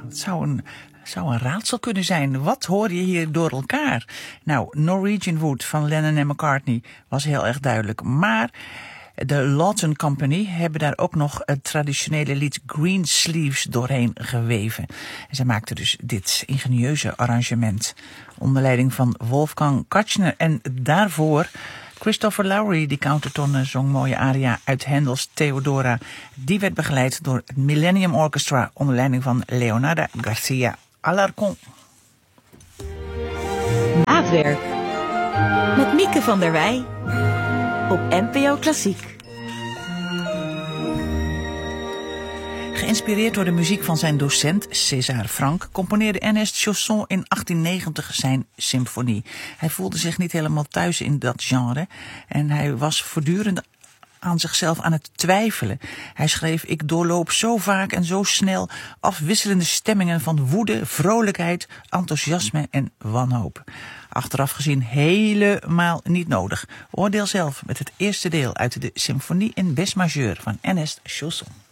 het zou een raadsel kunnen zijn. Wat hoor je hier door elkaar? Nou, Norwegian Wood van Lennon en McCartney was heel erg duidelijk. Maar de Lawton Company hebben daar ook nog het traditionele lied Green Sleeves doorheen geweven. En zij maakten dus dit ingenieuze arrangement onder leiding van Wolfgang Katchner. En daarvoor Christopher Lowry, die counterton zong mooie aria uit Hendels Theodora. Die werd begeleid door het Millennium Orchestra onder leiding van Leonardo Garcia Alarcón. Maatwerk met Mieke van der Wij op NPO Klassiek. Geïnspireerd door de muziek van zijn docent César Franck componeerde Ernest Chausson in 1890 zijn symfonie. Hij voelde zich niet helemaal thuis in dat genre en hij was voortdurend aan zichzelf aan het twijfelen. Hij schreef: ik doorloop zo vaak en zo snel afwisselende stemmingen van woede, vrolijkheid, enthousiasme en wanhoop. Achteraf gezien helemaal niet nodig. Oordeel zelf met het eerste deel uit de symfonie in Bes majeur van Ernest Chausson.